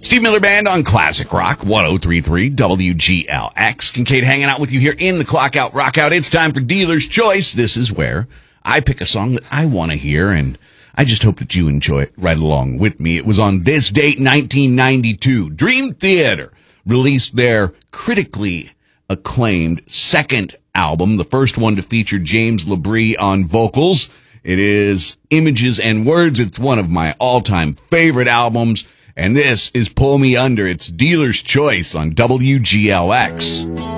Steve Miller Band on Classic Rock 103.3 WGLX. Kincaid hanging out with you here in the Clock Out Rock Out. It's time for Dealer's Choice. This is where I pick a song that I want to hear, and I just hope that you enjoy it right along with me. It was on this date, 1992. Dream Theater released their critically acclaimed second album, the first one to feature James Labrie on vocals. It is Images and Words. It's one of my all-time favorite albums. And this is Pull Me Under. It's Dealer's Choice on WGLX.